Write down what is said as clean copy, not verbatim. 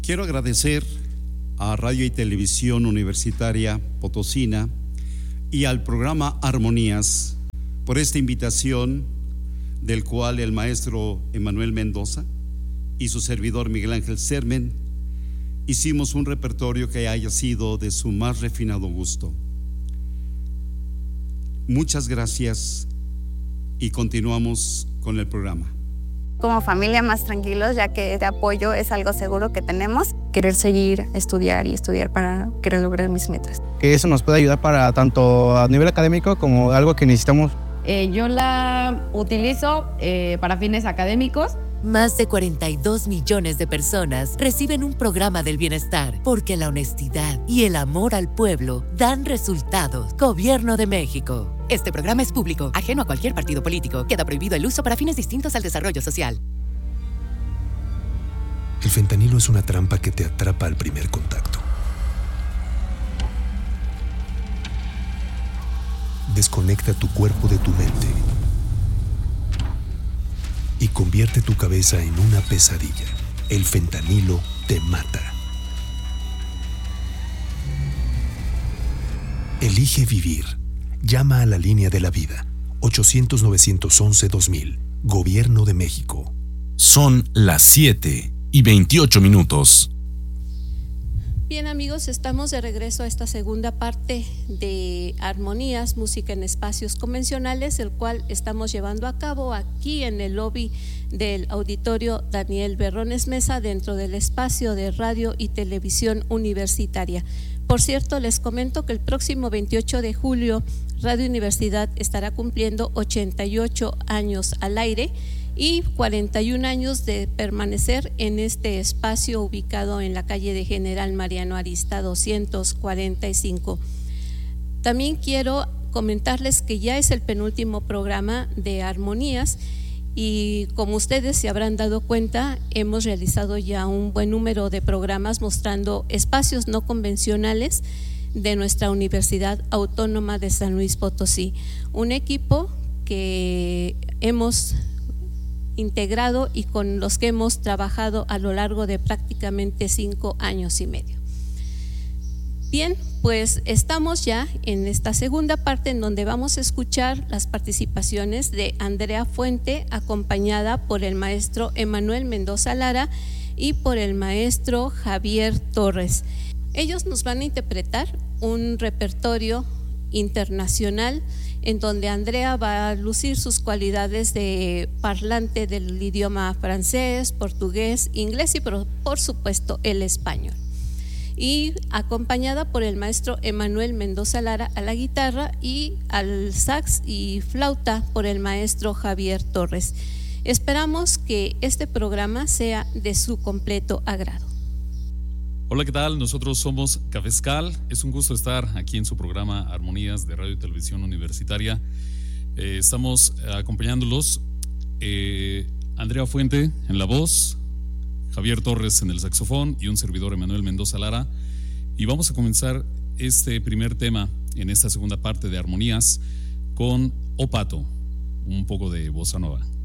Quiero agradecer a Radio y Televisión Universitaria Potosina y al programa Armonías por esta invitación, del cual el maestro Emanuel Mendoza y su servidor Miguel Ángel Sermen hicimos un repertorio que haya sido de su más refinado gusto. Muchas gracias y continuamos con el programa. Como familia más tranquilos, ya que de apoyo es algo seguro que tenemos. Querer seguir, estudiar y estudiar para querer lograr mis metas. Que eso nos puede ayudar para tanto a nivel académico como algo que necesitamos. Yo la utilizo para fines académicos. Más de 42 millones de personas reciben un programa del bienestar porque la honestidad y el amor al pueblo dan resultados. Gobierno de México. Este programa es público, ajeno a cualquier partido político. Queda prohibido el uso para fines distintos al desarrollo social. El fentanilo es una trampa que te atrapa al primer contacto. Desconecta tu cuerpo de tu mente y convierte tu cabeza en una pesadilla. El fentanilo te mata. Elige vivir. Llama a la línea de la vida. 800-911-2000. Gobierno de México. Son las 7:28. Bien, amigos, estamos de regreso a esta segunda parte de Armonías, música en espacios convencionales, el cual estamos llevando a cabo aquí en el lobby del Auditorio Daniel Berrones Mesa, dentro del espacio de Radio y Televisión Universitaria. Por cierto, les comento que el próximo 28 de julio Radio Universidad estará cumpliendo 88 años al aire y 41 años de permanecer en este espacio ubicado en la calle de General Mariano Arista 245. También quiero comentarles que ya es el penúltimo programa de Armonías y, como ustedes se habrán dado cuenta, hemos realizado ya un buen número de programas mostrando espacios no convencionales de nuestra Universidad Autónoma de San Luis Potosí, un equipo que hemos integrado y con los que hemos trabajado a lo largo de prácticamente 5 años y medio. Bien, pues estamos ya en esta segunda parte en donde vamos a escuchar las participaciones de Andrea Fuente, acompañada por el maestro Emanuel Mendoza Lara y por el maestro Javier Torres. Ellos nos van a interpretar un repertorio internacional en donde Andrea va a lucir sus cualidades de parlante del idioma francés, portugués, inglés y por supuesto el español. Y acompañada por el maestro Emanuel Mendoza Lara a la guitarra y al sax y flauta por el maestro Javier Torres. Esperamos que este programa sea de su completo agrado. Hola, ¿qué tal? Nosotros somos Cafezcal. Es un gusto estar aquí en su programa Armonías de Radio y Televisión Universitaria. Estamos acompañándolos, Andrea Fuente en la voz, Javier Torres en el saxofón y un servidor, Emanuel Mendoza Lara. Y vamos a comenzar este primer tema en esta segunda parte de Armonías con O Pato, un poco de bossa nova.